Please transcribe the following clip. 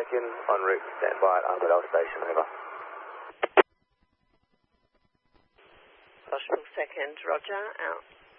2nd, en route, stand by at Armadale Station, over. Possible 2nd, roger, out.